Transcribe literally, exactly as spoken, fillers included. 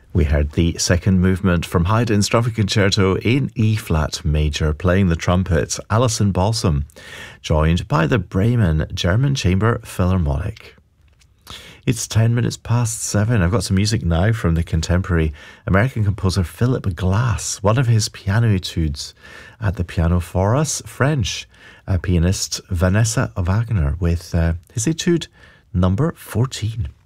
We heard the second movement from Haydn's Trumpet Concerto in E-flat major, playing the trumpet, Alison Balsam, joined by the Bremen German Chamber Philharmonic. It's ten minutes past seven. I've got some music now from the contemporary American composer Philip Glass, one of his piano etudes at the piano for us, French uh, pianist Vanessa Wagner with uh, his etude number fourteen.